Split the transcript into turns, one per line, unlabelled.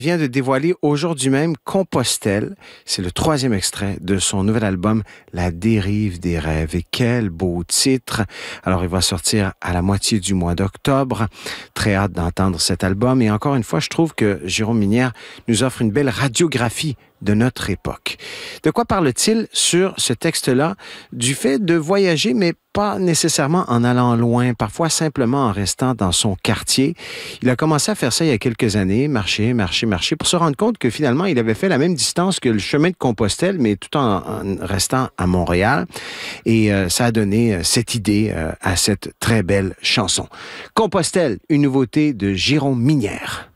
Vient de dévoiler aujourd'hui même Compostelle. C'est le troisième extrait de son nouvel album La dérive des rêves. Et quel beau titre! Alors, il va sortir à la moitié du mois d'octobre. Très hâte d'entendre cet album. Et encore une fois, je trouve que Jérôme Minière nous offre une belle radiographie de notre époque. De quoi parle-t-il sur ce texte-là? Du fait de voyager, mais pas nécessairement en allant loin, parfois simplement en restant dans son quartier. Il a commencé à faire ça il y a quelques années, marcher, pour se rendre compte que finalement, il avait fait la même distance que le chemin de Compostelle, mais tout en restant à Montréal. Et ça a donné cette idée à cette très belle chanson. Compostelle, une nouveauté de Jérôme Minière.